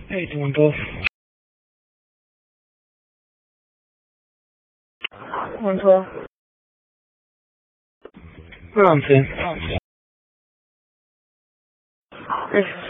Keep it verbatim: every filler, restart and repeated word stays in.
How you doing, Bill? Doing well. What I'm saying. This is